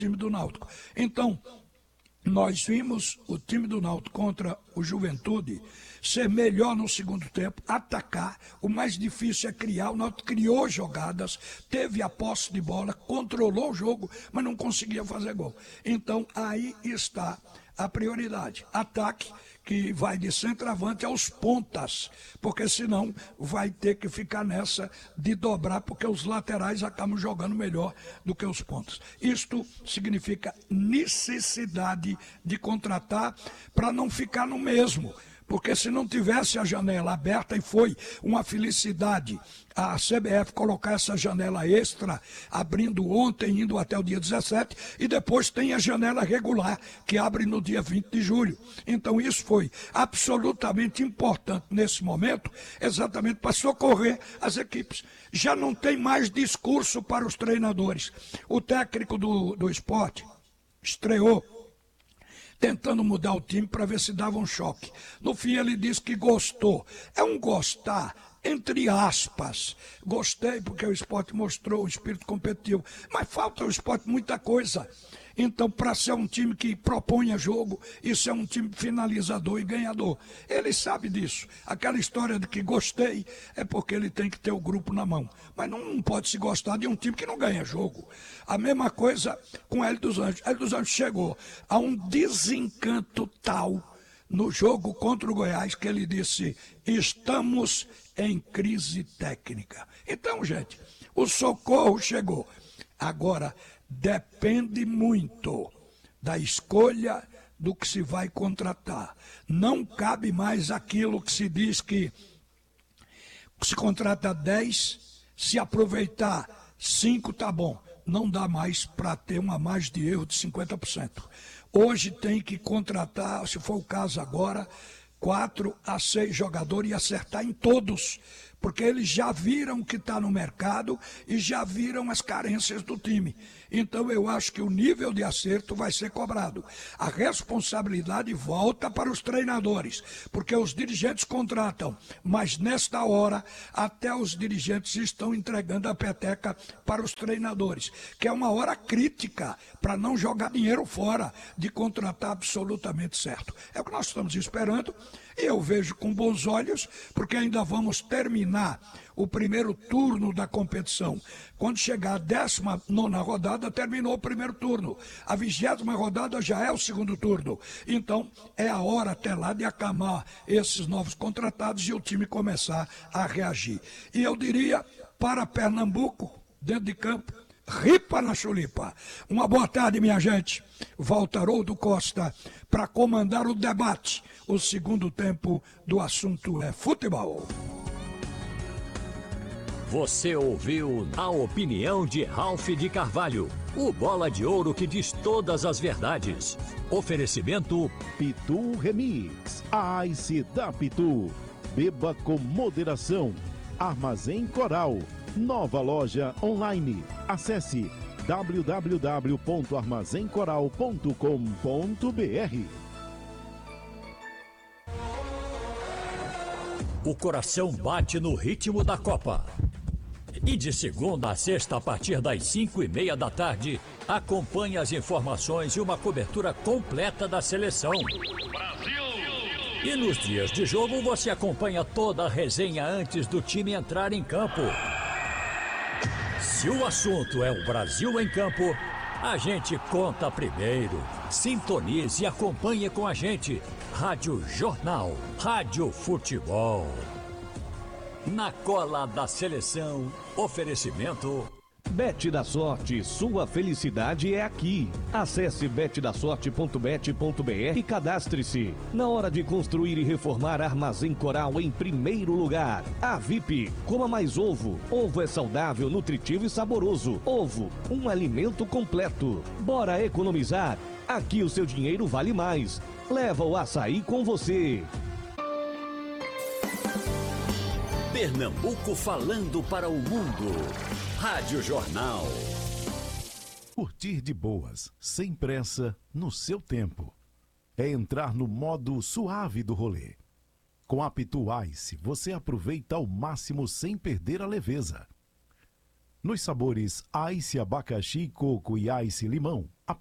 time do Náutico. Então, nós vimos o time do Náutico contra o Juventude ser melhor no segundo tempo, atacar. O mais difícil é criar. O Náutico criou jogadas, teve a posse de bola, controlou o jogo, mas não conseguia fazer gol. Então, aí está a prioridade. Ataque, que vai de centroavante aos pontas, porque senão vai ter que ficar nessa de dobrar, porque os laterais acabam jogando melhor do que os pontas. Isto significa necessidade de contratar para não ficar no mesmo. Porque se não tivesse a janela aberta, e foi uma felicidade a CBF colocar essa janela extra, abrindo ontem, indo até o dia 17, e depois tem a janela regular, que abre no dia 20 de julho. Então isso foi absolutamente importante nesse momento, exatamente para socorrer as equipes. Já não tem mais discurso para os treinadores. O técnico do Sport estreou tentando mudar o time para ver se dava um choque. No fim ele disse que gostou. É um gostar, entre aspas. Gostei porque o Sport mostrou o espírito competitivo, mas falta ao Sport muita coisa. Então, para ser um time que proponha jogo, isso é um time finalizador e ganhador. Ele sabe disso. Aquela história de que gostei é porque ele tem que ter o grupo na mão. Mas não pode se gostar de um time que não ganha jogo. A mesma coisa com o Hélio dos Anjos. Hélio dos Anjos chegou a um desencanto tal no jogo contra o Goiás que ele disse: estamos em crise técnica. Então, gente, o socorro chegou. Agora, depende muito da escolha do que se vai contratar. Não cabe mais aquilo que se diz que se contrata 10, se aproveitar 5 tá bom. Não dá mais para ter uma margem de erro de 50%. Hoje tem que contratar, se for o caso agora, 4 a 6 jogadores e acertar em todos, porque eles já viram o que está no mercado e já viram as carências do time. Então eu acho que o nível de acerto vai ser cobrado. A responsabilidade volta para os treinadores, porque os dirigentes contratam, mas nesta hora até os dirigentes estão entregando a peteca para os treinadores, que é uma hora crítica para não jogar dinheiro fora, de contratar absolutamente certo. É o que nós estamos esperando. E eu vejo com bons olhos, porque ainda vamos terminar o primeiro turno da competição. Quando chegar a 19ª rodada, terminou o primeiro turno. A 20ª rodada já é o segundo turno. Então, é a hora até lá de acalmar esses novos contratados e o time começar a reagir. E eu diria, para Pernambuco, dentro de campo, ripa na chulipa. Uma boa tarde, minha gente. Volta Haroldo Costa para comandar o debate. O segundo tempo do assunto é futebol. Você ouviu a opinião de Ralph de Carvalho, o bola de ouro que diz todas as verdades. Oferecimento Pitu Remix, a Ice da Pitu. Beba com moderação. Armazém Coral, nova loja online. Acesse www.armazencoral.com.br. O coração bate no ritmo da Copa. E de segunda a sexta, a partir das 5:30 da tarde, acompanhe as informações e uma cobertura completa da seleção. Brasil! E nos dias de jogo, você acompanha toda a resenha antes do time entrar em campo. Se o assunto é o Brasil em campo, a gente conta primeiro. Sintonize e acompanhe com a gente. Rádio Jornal, Rádio Futebol. Na cola da seleção, oferecimento... Bet da Sorte, sua felicidade é aqui. Acesse betdasorte.bet.br e cadastre-se. Na hora de construir e reformar, Armazém Coral em primeiro lugar. A VIP, coma mais ovo. Ovo é saudável, nutritivo e saboroso. Ovo, um alimento completo. Bora economizar? Aqui o seu dinheiro vale mais. Leva o açaí com você. Pernambuco falando para o mundo. Rádio Jornal. Curtir de boas, sem pressa, no seu tempo. É entrar no modo suave do rolê. Com a Pitu Ice, você aproveita ao máximo sem perder a leveza. nos sabores Ice Abacaxi, Coco e Ice Limão.